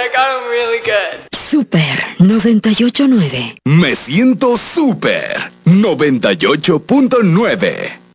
I got them really good. Super 98.9. Me siento super 98.9.